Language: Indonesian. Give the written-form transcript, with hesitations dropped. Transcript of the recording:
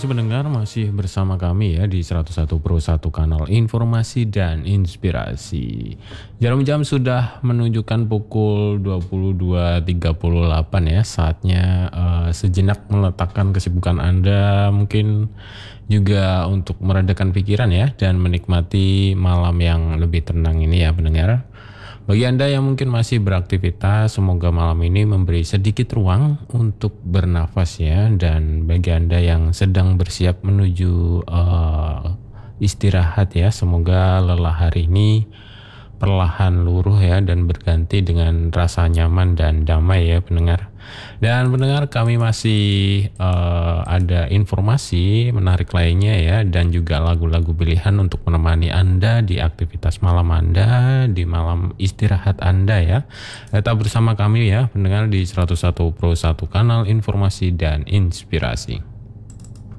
kasih pendengar masih bersama kami ya di 101 Pro 1 kanal informasi dan inspirasi. Jarum jam sudah menunjukkan pukul 22.38 ya. Saatnya sejenak meletakkan kesibukan Anda, mungkin juga untuk meredakan pikiran ya, dan menikmati malam yang lebih tenang ini ya pendengar. Bagi Anda yang mungkin masih beraktivitas, semoga malam ini memberi sedikit ruang untuk bernafas ya. Dan bagi Anda yang sedang bersiap menuju istirahat ya, semoga lelah hari ini perlahan luruh ya dan berganti dengan rasa nyaman dan damai ya pendengar. Dan pendengar, kami masih ada informasi menarik lainnya ya, dan juga lagu-lagu pilihan untuk menemani Anda di aktivitas malam Anda, di malam istirahat Anda ya. Tetap bersama kami ya pendengar di 101 Pro 1 kanal informasi dan inspirasi.